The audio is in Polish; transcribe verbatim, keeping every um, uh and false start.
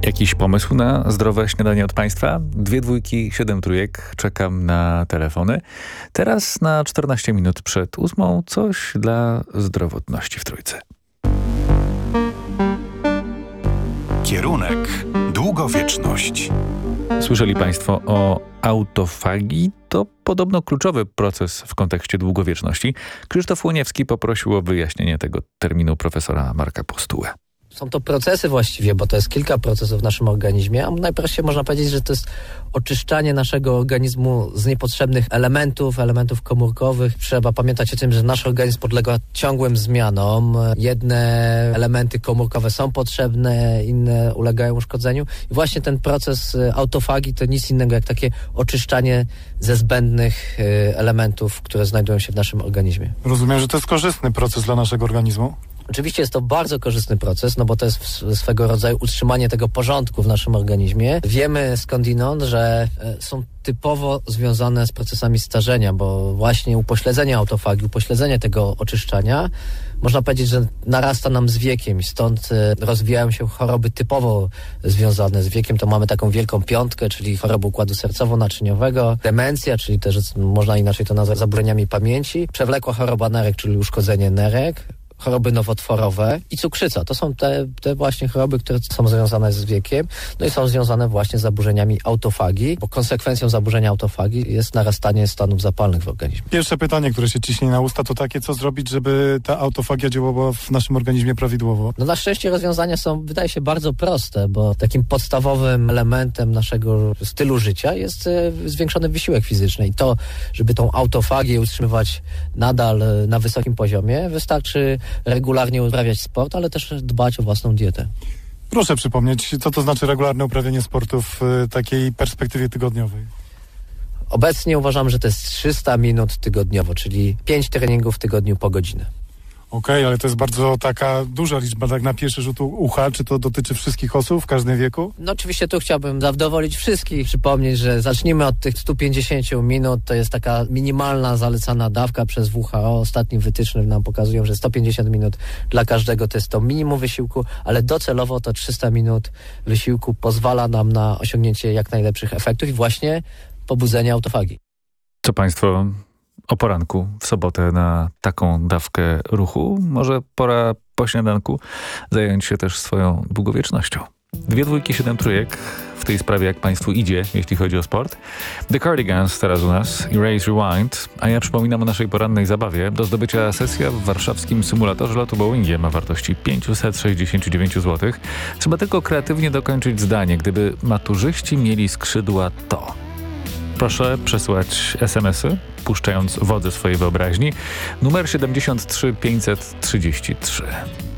Jakiś pomysł na zdrowe śniadanie od Państwa? Dwie dwójki, siedem trójek. Czekam na telefony. Teraz na czternaście minut przed ósmą coś dla zdrowotności w Trójce. Kierunek długowieczność. Słyszeli Państwo o autofagii? To podobno kluczowy proces w kontekście długowieczności. Krzysztof Łoniewski poprosił o wyjaśnienie tego terminu profesora Marka Postułę. Są to procesy właściwie, bo to jest kilka procesów w naszym organizmie, a najprościej można powiedzieć, że to jest oczyszczanie naszego organizmu z niepotrzebnych elementów, elementów komórkowych. Trzeba pamiętać o tym, że nasz organizm podlega ciągłym zmianom. Jedne elementy komórkowe są potrzebne, inne ulegają uszkodzeniu. I właśnie ten proces autofagii to nic innego jak takie oczyszczanie ze zbędnych elementów, które znajdują się w naszym organizmie. Rozumiem, że to jest korzystny proces dla naszego organizmu? Oczywiście jest to bardzo korzystny proces, no bo to jest swego rodzaju utrzymanie tego porządku w naszym organizmie. Wiemy skądinąd, że są typowo związane z procesami starzenia, bo właśnie upośledzenie autofagii, upośledzenie tego oczyszczania, można powiedzieć, że narasta nam z wiekiem i stąd rozwijają się choroby typowo związane z wiekiem. To mamy taką wielką piątkę, czyli choroby układu sercowo-naczyniowego, demencja, czyli też można inaczej to nazwać zaburzeniami pamięci, przewlekła choroba nerek, czyli uszkodzenie nerek, choroby nowotworowe i cukrzyca. To są te, te właśnie choroby, które są związane z wiekiem, no i są związane właśnie z zaburzeniami autofagii, bo konsekwencją zaburzenia autofagii jest narastanie stanów zapalnych w organizmie. Pierwsze pytanie, które się ciśnie na usta, to takie, co zrobić, żeby ta autofagia działała w naszym organizmie prawidłowo? No na szczęście rozwiązania są, wydaje się, bardzo proste, bo takim podstawowym elementem naszego stylu życia jest e, zwiększony wysiłek fizyczny i to, żeby tą autofagię utrzymywać nadal na wysokim poziomie, wystarczy regularnie uprawiać sport, ale też dbać o własną dietę. Proszę przypomnieć, co to znaczy regularne uprawianie sportu w takiej perspektywie tygodniowej? Obecnie uważam, że to jest trzysta minut tygodniowo, czyli pięć treningów w tygodniu po godzinę. Okej, okay, ale to jest bardzo taka duża liczba, tak na pierwszy rzut ucha. Czy to dotyczy wszystkich osób w każdym wieku? No oczywiście tu chciałbym zadowolić wszystkich, przypomnieć, że zacznijmy od tych stu pięćdziesięciu minut. To jest taka minimalna zalecana dawka przez W H O. Ostatnie wytyczne nam pokazują, że sto pięćdziesiąt minut dla każdego to jest to minimum wysiłku, ale docelowo to trzysta minut wysiłku pozwala nam na osiągnięcie jak najlepszych efektów i właśnie pobudzenie autofagii. Co Państwo o poranku w sobotę na taką dawkę ruchu? Może pora po śniadanku zająć się też swoją długowiecznością. Dwie dwójki, siedem trójek w tej sprawie, jak Państwu idzie, jeśli chodzi o sport. The Cardigans teraz u nas, Erase Rewind, a ja przypominam o naszej porannej zabawie. Do zdobycia sesja w warszawskim symulatorze lotu Boeingiem ma wartości pięćset sześćdziesiąt dziewięć złotych. Trzeba tylko kreatywnie dokończyć zdanie. Gdyby maturzyści mieli skrzydła, to... Proszę przesyłać es em esy, puszczając wodze swojej wyobraźni. Numer siedemdziesiąt trzy pięćset trzydzieści trzy.